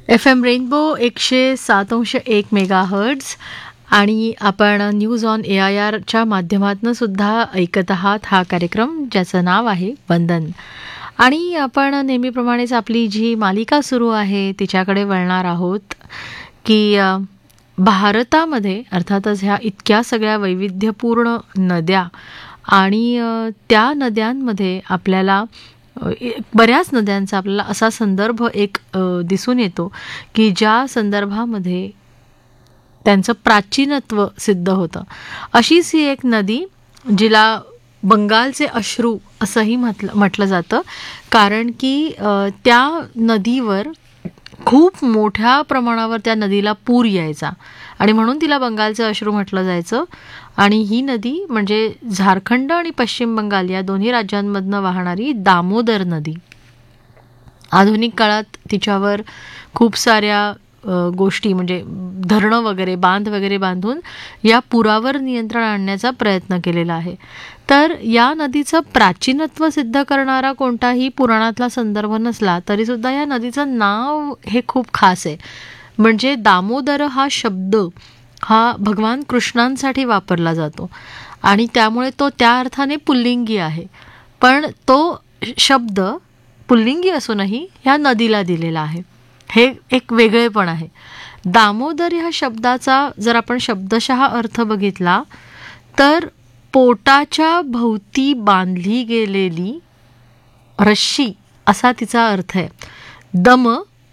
FM rainbow 107.1 megahertz आणि आपण news on AIRच्या माध्यमातून सुद्धा ऐकत आहात हा कार्यक्रम, ज्याचं नाव आहे वंदन. आणि आपण नेहमीप्रमाणेच आपली जी मालिका सुरू आहे तिच्याकडे वळणार आहोत की भारतामध्ये अर्थातच ह्या इतक्या सगळ्या वैविध्यपूर्ण नद्या आणि त्या नद्यांमध्ये आपल्याला बऱ्याच नद्यांचा आपल्याला असा संदर्भ एक दिसून येतो की ज्या संदर्भामध्ये त्यांचं प्राचीनत्व सिद्ध होतं. अशीच ही एक नदी जिला बंगालचे अश्रू असंही म्हटलं जातं, कारण की त्या नदीवर खूप मोठ्या प्रमाणावर त्या नदीला पूर यायचा आणि म्हणून तिला बंगालचे अश्रू म्हटलं जायचं. आणि ही नदी म्हणजे झारखंड आणि पश्चिम बंगाल या दोन्ही राज्यांमधनं वाहणारी दामोदर नदी. आधुनिक काळात तिच्यावर खूप साऱ्या गोष्टी म्हणजे धरणं वगैरे बांध वगैरे बांधून या पुरावर नियंत्रण आणण्याचा प्रयत्न केलेला आहे. तर या नदीचं प्राचीनत्व सिद्ध करणारा कोणताही पुराणातला संदर्भ नसला तरीसुद्धा या नदीचं नाव हे खूप खास आहे. म्हणजे दामोदर हा शब्द हा भगवान कृष्णांसाठी वापरला जातो आणि त्यामुळे तो त्या अर्थाने पुल्लिंगी आहे. पण तो शब्द पुल्लिंगी असूनही ह्या नदीला दिलेला आहे. हे एक वेगळेपण आहे. दामोदर ह्या शब्दाचा जर आपण शब्दशः अर्थ बघितला तर पोटाच्या भोवती बांधली गेलेली रश्शी असा तिचा अर्थ आहे. दम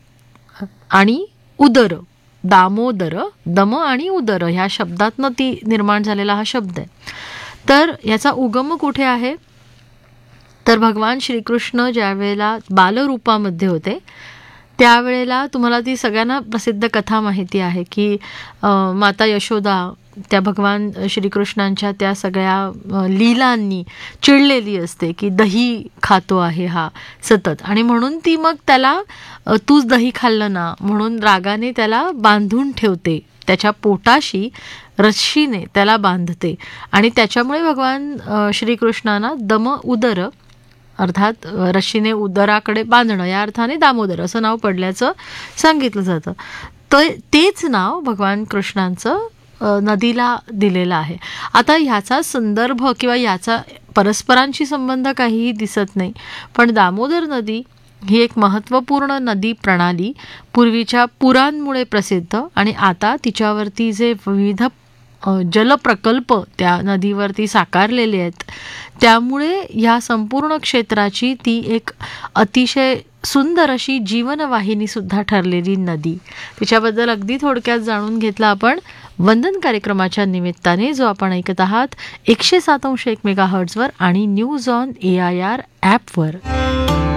आणि उदर, दामोदर, दम आणि उदर ह्या शब्दातनं ती निर्माण झालेला हा शब्द आहे. तर याचा उगम कुठे आहे तर भगवान श्रीकृष्ण ज्या वेळेला बालरूपामध्ये होते त्यावेळेला तुम्हाला ती सगळ्यांना प्रसिद्ध कथा माहिती आहे की माता यशोदा त्या भगवान श्रीकृष्णांच्या त्या सगळ्या लीलांनी चिडलेली असते की दही खातो आहे हा सतत, आणि म्हणून ती मग त्याला तूच दही खाल्लं ना म्हणून रागाने त्याला बांधून ठेवते, त्याच्या पोटाशी रश्शीने त्याला बांधते. आणि त्याच्यामुळे भगवान श्रीकृष्णांना दम उदर अर्थात रश्शीने उदराकडे बांधणं या अर्थाने दामोदर असं नाव पडल्याचं सांगितलं जातं. तर तेच नाव भगवान कृष्णांचं नदीला दिलेला आहे. आता ह्याचा संदर्भ किंवा याचा परस्परांशी संबंध काहीही दिसत नाही, पण दामोदर नदी ही एक महत्त्वपूर्ण नदी प्रणाली पूर्वीच्या पुरांमुळे प्रसिद्ध आणि आता तिच्यावरती जे विविध जलप्रकल्प त्या नदीवरती साकारलेले आहेत त्यामुळे ह्या संपूर्ण क्षेत्राची ती एक अतिशय सुंदर अशी जीवनवाहिनी सुद्धा ठरलेली नदी. तिच्याबद्दल अगदी थोडक्यात जाणून घेतलं आपण वंदन कार्यक्रमाच्या निमित्ताने, जो आपण ऐकत आहात 107.1 मेगाहर्ट्झवर आणि न्यूज ऑन AIR ॲपवर.